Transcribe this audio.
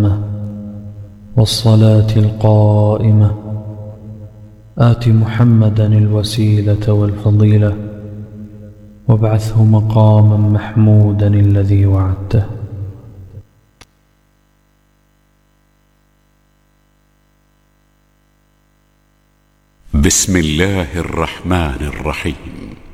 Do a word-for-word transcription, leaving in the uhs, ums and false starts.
التامة والصلاة القائمة آت محمدا الوسيلة والفضيلة وابعثه مقاما محمودا الذي وعدته. بسم الله الرحمن الرحيم.